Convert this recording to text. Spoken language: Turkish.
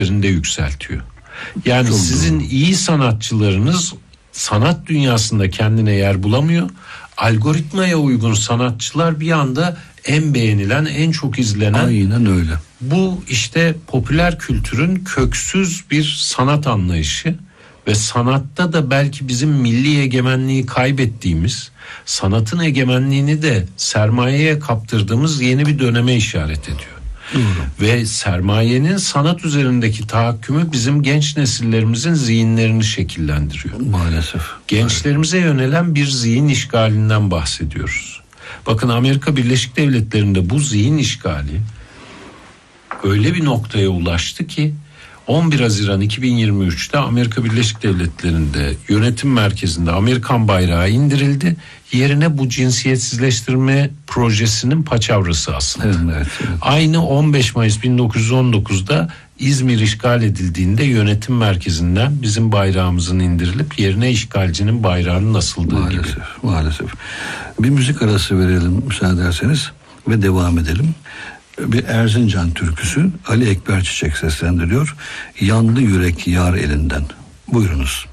üzerinde yükseltiyor. Yani Çok sizin doğru. iyi sanatçılarınız sanat dünyasında kendine yer bulamıyor. Algoritmaya uygun sanatçılar bir anda en beğenilen, en çok izlenen. Aynen öyle. Bu işte popüler kültürün köksüz bir sanat anlayışı ve sanatta da belki bizim milli egemenliği kaybettiğimiz, sanatın egemenliğini de sermayeye kaptırdığımız yeni bir döneme işaret ediyor. Doğru. Ve sermayenin sanat üzerindeki tahakkümü bizim genç nesillerimizin zihinlerini şekillendiriyor. Maalesef. Gençlerimize yönelen bir zihin işgalinden bahsediyoruz. Bakın Amerika Birleşik Devletleri'nde bu zihin işgali öyle bir noktaya ulaştı ki 11 Haziran 2023'te Amerika Birleşik Devletleri'nde yönetim merkezinde Amerikan bayrağı indirildi. Yerine bu cinsiyetsizleştirme projesinin paçavrası asıldı. Evet. Aynı 15 Mayıs 1919'da İzmir işgal edildiğinde yönetim merkezinden bizim bayrağımızın indirilip yerine işgalcinin bayrağının asıldığı gibi. Maalesef. Bir müzik arası verelim müsaade ederseniz ve devam edelim. Bir Erzincan türküsü, Ali Ekber Çiçek seslendiriyor. Yandı yürek yar elinden. Buyurunuz.